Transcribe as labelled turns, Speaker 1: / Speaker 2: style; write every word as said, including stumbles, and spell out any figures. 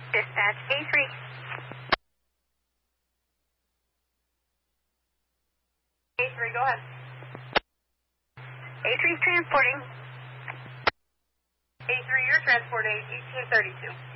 Speaker 1: Dispatch A three. A three, go ahead. A three is transporting. A three, you're transporting eighteen thirty-two.